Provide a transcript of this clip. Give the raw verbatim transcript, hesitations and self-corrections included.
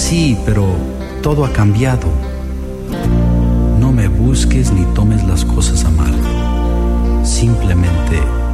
Sí, pero todo ha cambiado. No me busques ni tomes las cosas a mal. Simplemente